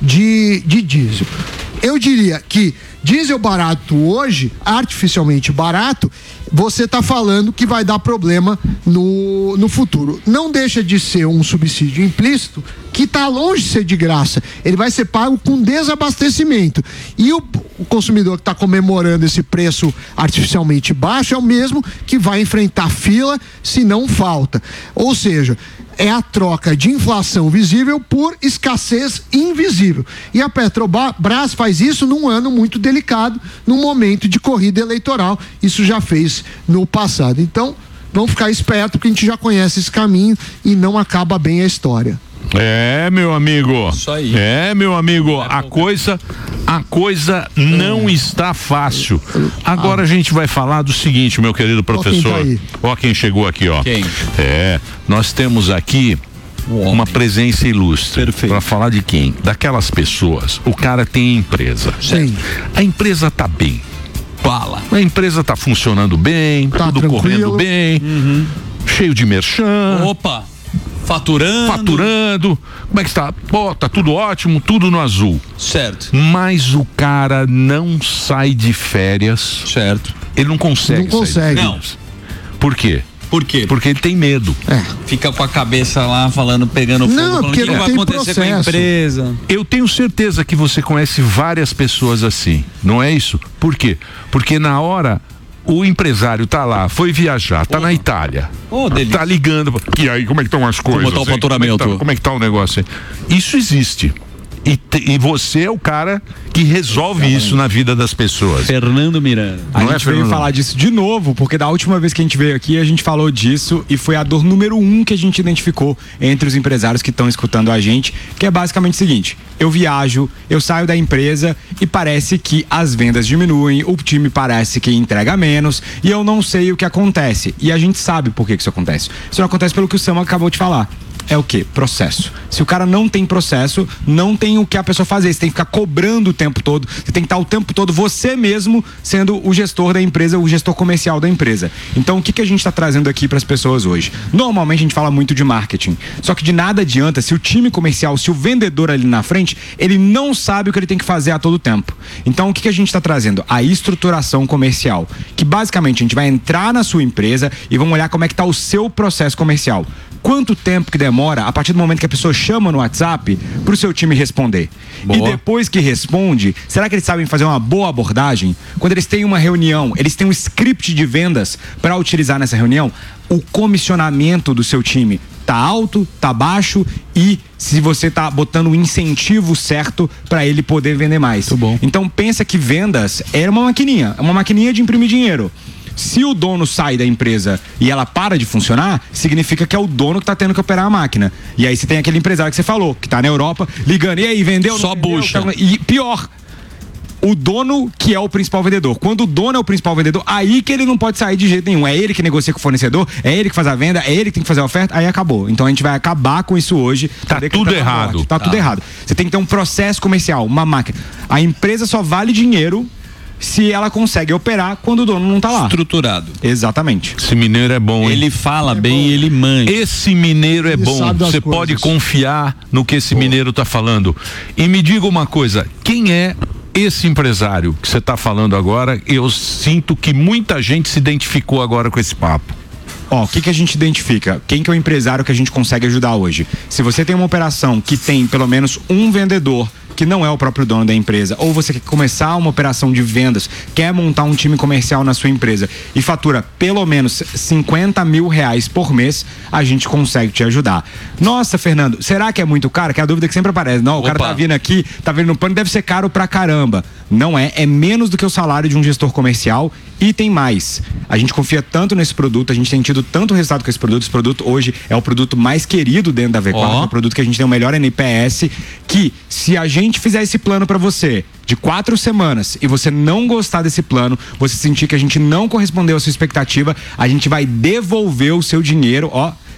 de diesel. Eu diria que diesel barato hoje, artificialmente barato, você está falando que vai dar problema no futuro. Não deixa de ser um subsídio implícito que está longe de ser de graça. Ele vai ser pago com desabastecimento. E o consumidor que está comemorando esse preço artificialmente baixo é o mesmo que vai enfrentar fila se não falta. Ou seja, é a troca de inflação visível por escassez invisível. E a Petrobras faz isso num ano muito delicado, num momento de corrida eleitoral. Isso já fez no passado. Então, vamos ficar esperto, porque a gente já conhece esse caminho e não acaba bem a história. Meu amigo. Isso aí. Meu amigo. A coisa não está fácil. Agora a gente vai falar do seguinte, meu querido professor. Ó quem chegou aqui, ó. Quem? Nós temos aqui uma presença ilustre. Para falar de quem? Daquelas pessoas. O cara tem empresa. Sim. A empresa tá bem. Fala. A empresa tá funcionando bem, tá tudo tranquilo. Correndo bem, cheio de merchan. Opa! Faturando. Como é que está? Pô, tá tudo ótimo, tudo no azul. Certo. Mas o cara não sai de férias. Certo. Ele não consegue. Não consegue. Não. Por quê? Por quê? Porque ele tem medo. Fica com a cabeça lá falando, pegando fogo. Não, porque o que não vai tem acontecer processo. com a empresa? Eu tenho certeza que você conhece várias pessoas assim, não é isso? Por quê? Porque na hora o empresário tá lá, foi viajar, tá na Itália, tá ligando, e aí como é que estão as coisas? Como tá o faturamento? Como é que tá o negócio? Isso existe. E você é o cara que resolve isso na vida das pessoas. Fernando Miranda. A gente veio falar disso de novo, porque da última vez que a gente veio aqui, a gente falou disso e foi a dor número 1 que a gente identificou entre os empresários que estão escutando a gente, que é basicamente o seguinte: eu viajo, eu saio da empresa e parece que as vendas diminuem, o time parece que entrega menos e eu não sei o que acontece. E a gente sabe por que isso acontece. Isso não acontece pelo que o Sam acabou de falar. É o quê? Processo. Se o cara não tem processo, não tem o que a pessoa fazer. Você tem que ficar cobrando o tempo todo. Você tem que estar o tempo todo você mesmo sendo o gestor da empresa, o gestor comercial da empresa. Então, o que a gente está trazendo aqui para as pessoas hoje? Normalmente a gente fala muito de marketing. Só que de nada adianta se o time comercial, se o vendedor ali na frente, ele não sabe o que ele tem que fazer a todo tempo. Então, o que a gente está trazendo? A estruturação comercial. Que basicamente a gente vai entrar na sua empresa e vamos olhar como é que está o seu processo comercial. Quanto tempo que demora a partir do momento que a pessoa chama no WhatsApp para o seu time responder? Boa. E depois que responde, será que eles sabem fazer uma boa abordagem? Quando eles têm uma reunião, eles têm um script de vendas para utilizar nessa reunião? O comissionamento do seu time tá alto, tá baixo e se você tá botando o incentivo certo para ele poder vender mais. Muito bom. Então pensa que vendas é uma maquininha de imprimir dinheiro. Se o dono sai da empresa e ela para de funcionar, significa que é o dono que tá tendo que operar a máquina. E aí você tem aquele empresário que você falou, que tá na Europa, ligando, e aí, vendeu? Só bucha. E pior, o dono que é o principal vendedor. Quando o dono é o principal vendedor, aí que ele não pode sair de jeito nenhum. É ele que negocia com o fornecedor, é ele que faz a venda, é ele que tem que fazer a oferta, aí acabou. Então a gente vai acabar com isso hoje. Tá tudo errado. Tá tudo errado. Você tem que ter um processo comercial, uma máquina. A empresa só vale dinheiro se ela consegue operar quando o dono não tá lá. Estruturado. Exatamente. Esse mineiro é bom, hein? Ele fala bem, ele manja. Esse mineiro é bom. Você pode confiar no que esse mineiro tá falando. E me diga uma coisa, quem é esse empresário que você tá falando agora? Eu sinto que muita gente se identificou agora com esse papo. O que a gente identifica? Quem que é o empresário que a gente consegue ajudar hoje? Se você tem uma operação que tem pelo menos um vendedor que não é o próprio dono da empresa, ou você quer começar uma operação de vendas, quer montar um time comercial na sua empresa e fatura pelo menos R$50 mil por mês, a gente consegue te ajudar. Nossa, Fernando, será que é muito caro? Que é a dúvida que sempre aparece. Não, o cara tá vindo aqui, tá vindo no plano, deve ser caro pra caramba. Não é menos do que o salário de um gestor comercial e tem mais. A gente confia tanto nesse produto, a gente tem tido tanto resultado com esse produto hoje é o produto mais querido dentro da V4, é o produto que a gente tem o melhor NPS, que se a gente fizer esse plano para você de 4 semanas e você não gostar desse plano, você sentir que a gente não correspondeu à sua expectativa, a gente vai devolver o seu dinheiro,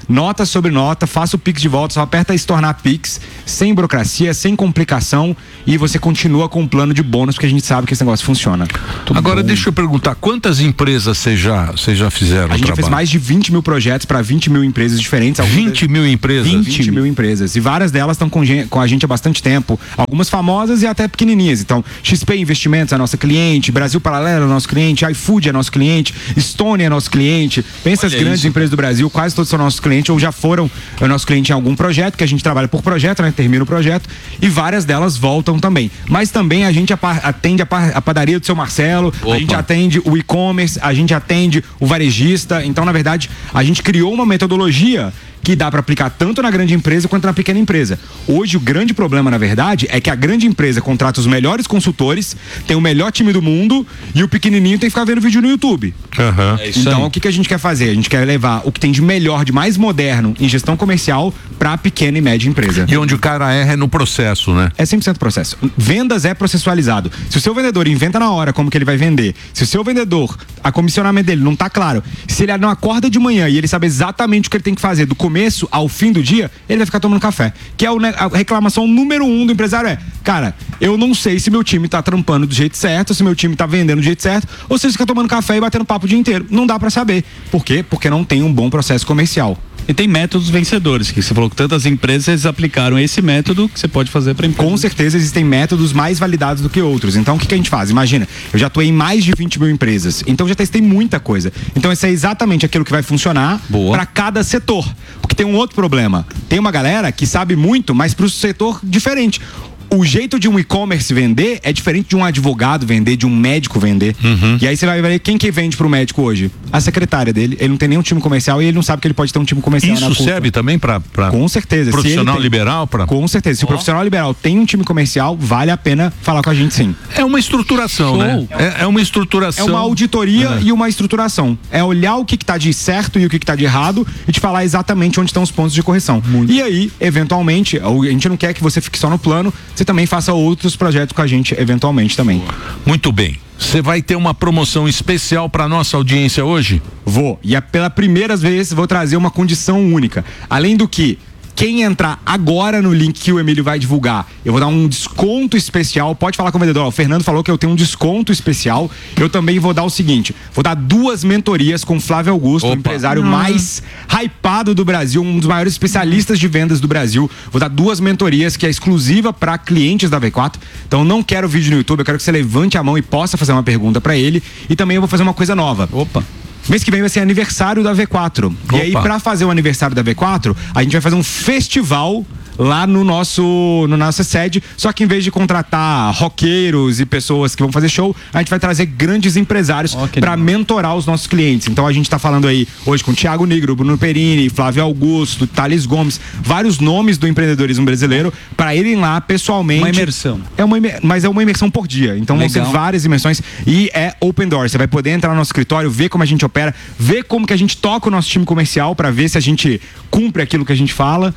nota sobre nota, faça o Pix de volta, só aperta se tornar Pix, sem burocracia, sem complicação, e você continua com um plano de bônus, porque a gente sabe que esse negócio funciona. Agora, deixa eu perguntar, quantas empresas você já fizeram? A gente fez mais de 20 mil projetos para 20 mil empresas diferentes. 20 mil empresas? 20 mil empresas. E várias delas estão com a gente há bastante tempo. Algumas famosas e até pequenininhas. Então, XP Investimentos é nossa cliente, Brasil Paralelo é nosso cliente, iFood é nosso cliente, Stone é nosso cliente. Pensa as grandes empresas do Brasil, quase todos são nossos clientes ou já foram nosso cliente em algum projeto, que a gente trabalha por projeto, né? Termina o projeto. E várias delas voltam também. Mas também a gente atende a padaria do seu Marcelo, a gente atende o e-commerce, a gente atende o varejista. Então, na verdade, a gente criou uma metodologia que dá para aplicar tanto na grande empresa quanto na pequena empresa. Hoje, o grande problema, na verdade, é que a grande empresa contrata os melhores consultores, tem o melhor time do mundo e o pequenininho tem que ficar vendo vídeo no YouTube. Então, o que a gente quer fazer? A gente quer levar o que tem de melhor, de mais moderno em gestão comercial para a pequena e média empresa. E onde o cara erra é no processo, né? É 100% processo. Vendas é processualizado. Se o seu vendedor inventa na hora como que ele vai vender, se o seu vendedor, a comissionamento dele não tá claro, se ele não acorda de manhã e ele sabe exatamente o que ele tem que fazer do começo ao fim do dia, ele vai ficar tomando café. Que é a reclamação número 1 do empresário cara, eu não sei se meu time tá trampando do jeito certo, se meu time tá vendendo do jeito certo, ou se ele fica tomando café e batendo papo o dia inteiro. Não dá pra saber. Por quê? Porque não tem um bom processo comercial. E tem métodos vencedores, que você falou que tantas empresas aplicaram esse método que você pode fazer para empresa. Com certeza existem métodos mais validados do que outros. Então o que a gente faz? Imagina, eu já atuei em mais de 20 mil empresas, então já testei muita coisa. Então esse é exatamente aquilo que vai funcionar para cada setor. Porque tem um outro problema. Tem uma galera que sabe muito, mas para o setor diferente. O jeito de um e-commerce vender é diferente de um advogado vender, de um médico vender. E aí você vai ver quem que vende pro médico hoje? A secretária dele. Ele não tem nenhum time comercial e ele não sabe que ele pode ter um time comercial. Isso serve também para com certeza. Profissional liberal? Com certeza. Se o profissional liberal tem um time comercial, vale a pena falar com a gente, sim. É uma estruturação, né? É uma estruturação. É uma auditoria e uma estruturação. É olhar o que tá de certo e o que tá de errado e te falar exatamente onde estão os pontos de correção. E aí, eventualmente, a gente não quer que você fique só no plano, você também faça outros projetos com a gente, eventualmente também. Muito bem. Você vai ter uma promoção especial para nossa audiência hoje? Vou. E pela primeira vez vou trazer uma condição única. Além do que, quem entrar agora no link que o Emílio vai divulgar, eu vou dar um desconto especial. Pode falar com o vendedor. O Fernando falou que eu tenho um desconto especial. Eu também vou dar o seguinte: vou dar 2 mentorias com Flávio Augusto, o empresário mais hypado do Brasil, um dos maiores especialistas de vendas do Brasil. Vou dar 2 mentorias que é exclusiva para clientes da V4. Então não quero vídeo no YouTube, eu quero que você levante a mão e possa fazer uma pergunta para ele. E também eu vou fazer uma coisa nova. Mês que vem vai ser aniversário da V4. E aí, pra fazer o aniversário da V4, a gente vai fazer um festival lá no nossa sede, só que em vez de contratar roqueiros e pessoas que vão fazer show, a gente vai trazer grandes empresários para mentorar os nossos clientes. Então a gente tá falando aí hoje com Thiago Nigro, Bruno Perini, Flávio Augusto, Thales Gomes, vários nomes do empreendedorismo brasileiro, para irem lá pessoalmente. Uma imersão. Mas é uma imersão por dia. Então vão ser várias imersões e é open door. Você vai poder entrar no nosso escritório, ver como a gente opera, ver como que a gente toca o nosso time comercial para ver se a gente cumpre aquilo que a gente fala.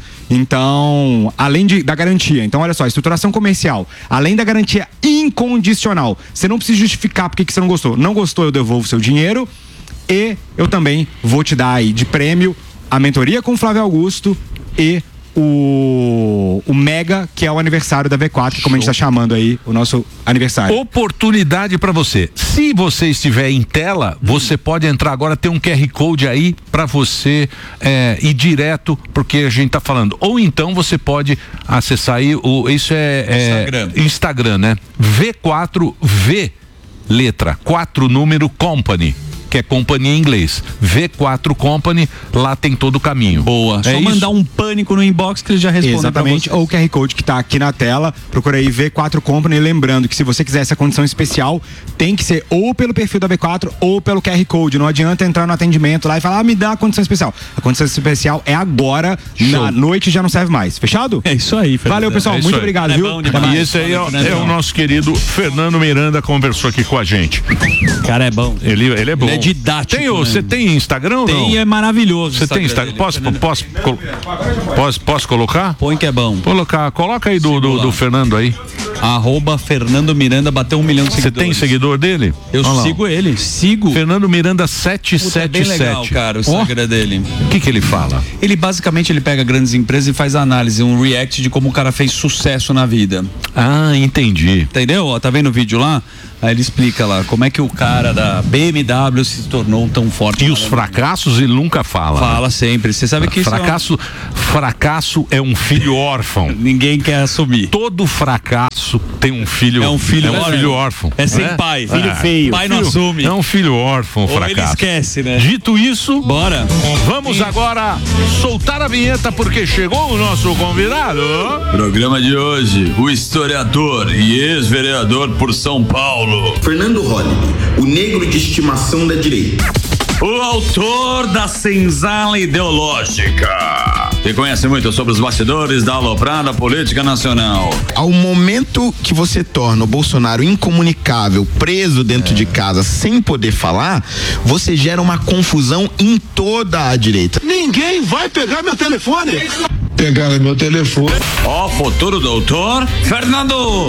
Então, além da garantia. Então, olha só, estruturação comercial. Além da garantia incondicional. Você não precisa justificar porque que você não gostou. Não gostou, eu devolvo seu dinheiro. E eu também vou te dar aí de prêmio a mentoria com o Flávio Augusto e o Mega, que é o aniversário da V4, que como a gente tá chamando aí, o nosso aniversário. Oportunidade para você. Se você estiver em tela, você pode entrar agora, tem um QR Code aí para você ir direto, porque a gente tá falando. Ou então você pode acessar aí, isso é Instagram, né? V4V, letra, 4 número Company, que é companhia em inglês. V4 Company, lá tem todo o caminho. Boa. Só mandar um pânico no inbox que ele já responde. Exatamente. Ou o QR Code que tá aqui na tela. Procura aí V4 Company. Lembrando que se você quiser essa condição especial, tem que ser ou pelo perfil da V4 ou pelo QR Code. Não adianta entrar no atendimento lá e falar, me dá a condição especial. A condição especial é agora. Show. Na noite já não serve mais. Fechado? É isso aí, Fernando. Valeu, pessoal. Muito obrigado, viu? E esse aí é o nosso querido Fernando Miranda, conversou aqui com a gente. O cara é bom. Ele é bom. Ele é didático. Você tem Instagram ou não? Tem, é maravilhoso. Você tem Instagram? Posso colocar? Põe que é bom. Coloca aí do Fernando aí. @Fernando Miranda, bateu 1 milhão de seguidores. Você tem seguidor dele? Eu sigo ele. Sigo. Fernando Miranda 777. É bem legal, cara, o Instagram dele. O que ele fala? Ele basicamente pega grandes empresas e faz análise, um react de como o cara fez sucesso na vida. Ah, entendi. Entendeu? Ó, tá vendo o vídeo lá? Aí ele explica lá como é que o cara da BMW se tornou tão forte. E os fracassos ele nunca fala. Fala sempre. Você sabe que fracasso é um filho órfão. Ninguém quer assumir. Todo fracasso tem um filho. É um filho órfão. É sem pai. Filho feio. Pai não assume. É um filho órfão, Ou fracasso. ele esquece, né? Dito isso, bora. Vamos agora soltar a vinheta porque chegou o nosso convidado. Programa de hoje, o historiador e ex-vereador por São Paulo, Fernando Holliday, o negro de estimação da direita. O autor da senzala ideológica, que conhece muito sobre os bastidores da aloprada política nacional. Ao momento que você torna o Bolsonaro incomunicável, preso dentro de casa, sem poder falar, você gera uma confusão em toda a direita. Ninguém vai pegar meu telefone. Pegaram meu telefone. Ó, futuro doutor Fernando.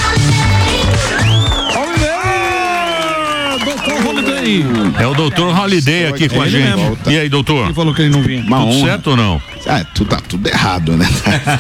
É o doutor Holiday aqui com a gente. Mesmo. E aí, doutor? Ele falou que ele não vinha. Tudo certo ou não? Tá tudo errado, né?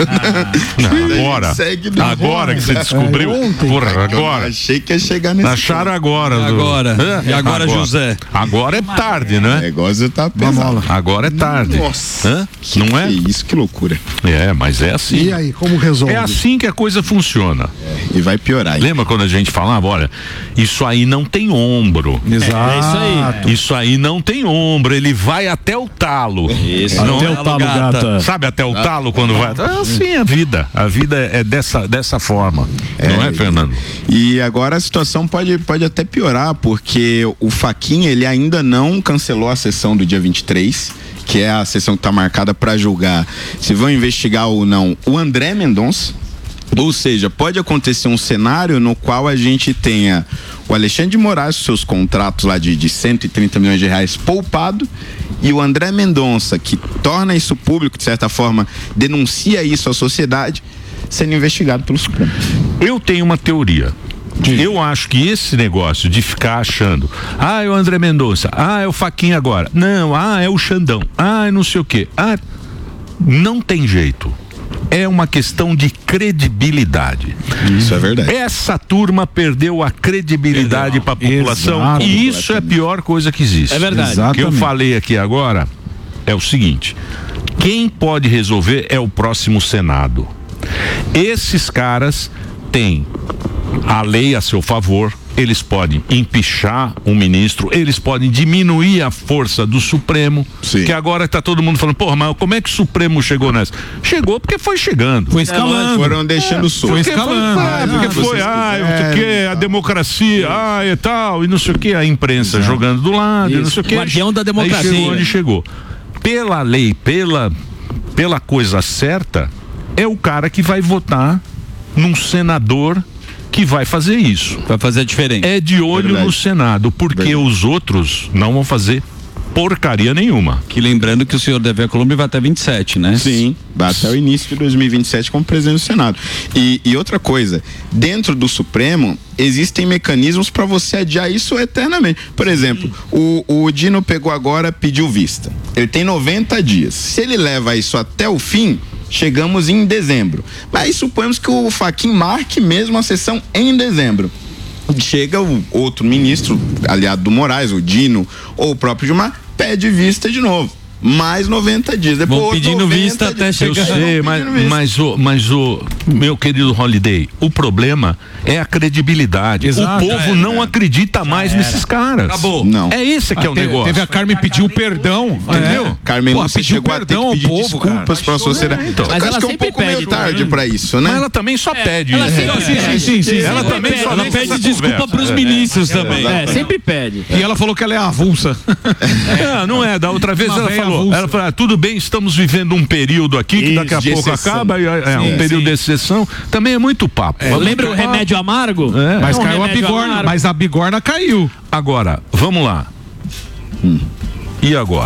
Agora que você descobriu. Porra, agora. Achei que ia chegar nesse Acharam agora. E agora, José? Agora é tarde, né? O negócio tá pesado. Agora é tarde. Nossa. Não é? Isso, que loucura. É, mas é assim. E aí, como resolve? É assim que a coisa funciona. E vai piorar. Lembra quando a gente falava, olha, isso aí não tem ombro. Exato. É isso aí. Isso aí não tem ombro, ele vai até o talo. Isso. Não até é? o talo, gata. Sabe até o talo quando vai? É assim a vida. A vida é dessa forma. Não é, Fernando? E agora a situação pode até piorar, porque o Fachin, ele ainda não cancelou a sessão do dia 23, que é a sessão que está marcada para julgar se vão investigar ou não o André Mendonça. Ou seja, pode acontecer um cenário no qual a gente tenha o Alexandre de Moraes, seus contratos lá de 130 milhões de reais poupado, e o André Mendonça, que torna isso público, de certa forma, denuncia isso à sociedade, sendo investigado pelo Supremo. Eu tenho uma teoria. Eu acho que esse negócio de ficar achando, é o André Mendonça, é o Fachin agora, não, é o Xandão, é não sei o quê, não tem jeito. É uma questão de credibilidade. Isso é verdade. Essa turma perdeu a credibilidade para a população. E isso é a pior coisa que existe. É verdade. O que eu falei aqui agora é o seguinte: quem pode resolver é o próximo Senado. Esses caras têm a lei a seu favor. Eles podem empichar um ministro, eles podem diminuir a força do Supremo. Sim. Que agora está todo mundo falando, porra, mas como é que o Supremo chegou nessa? Chegou porque foi chegando. Foi escalando. Foram deixando solto. Foi escalando. A democracia, e tal, e não sei o que, a imprensa jogando do lado, e não sei o que. Guardião da democracia. Aí chegou onde chegou. Pela lei, pela coisa certa, é o cara que vai votar num senador que vai fazer isso. Vai fazer a diferença. É de olho no Senado, porque os outros não vão fazer porcaria nenhuma. Que lembrando que o senhor Davi Alcolumbre vai até 27, né? Sim, vai até o início de 2027 como presidente do Senado. E outra coisa, dentro do Supremo existem mecanismos para você adiar isso eternamente. Por exemplo, o Dino pegou agora, pediu vista. Ele tem 90 dias. Se ele leva isso até o fim, chegamos em dezembro. Mas suponhamos que o Fachin marque mesmo a sessão em dezembro. Chega o outro ministro, aliado do Moraes, o Dino, ou o próprio Gilmar, pede vista de novo. Mais 90 dias. Depois vão pedindo vista até chegar. Eu sei, mas o meu querido Holiday, o problema é a credibilidade. Exato, o povo não acredita mais nesses caras. Acabou. Não. É esse que é o negócio. Teve a Carmen pediu perdão, entendeu? Carmen você pediu chegou perdão a ter que pedir ao povo, desculpas para a sociedade. Então. Mas acho que é um pouco meio tarde para isso, né? Mas ela também só pede. Sim. Ela também só pede desculpa para os ministros também. Sempre pede. E ela falou que ela é avulsa. Não é, da outra vez ela falou, tudo bem, estamos vivendo um período aqui que daqui a pouco acaba, um período de exceção, também é muito papo. Lembra o remédio amargo? Mas caiu a bigorna, mas a bigorna caiu. Agora, vamos lá. E agora?